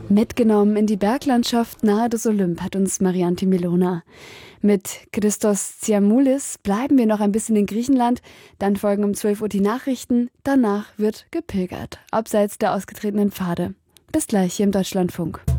Mitgenommen in die Berglandschaft nahe des Olymp hat uns Marianti Milona. Mit Christos Tsiamoulis bleiben wir noch ein bisschen in Griechenland, dann folgen um 12 Uhr die Nachrichten, danach wird gepilgert, abseits der ausgetretenen Pfade. Bis gleich hier im Deutschlandfunk.